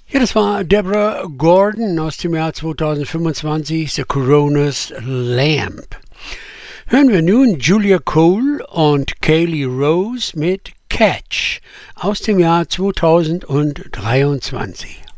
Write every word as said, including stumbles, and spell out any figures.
Ja, das war Deborah Gordon aus dem Jahr zweitausendfünfundzwanzig, The Coroner's Lamp. Hören wir nun Julia Cole und Kaylee Rose mit Catch aus dem Jahr zweitausenddreiundzwanzig.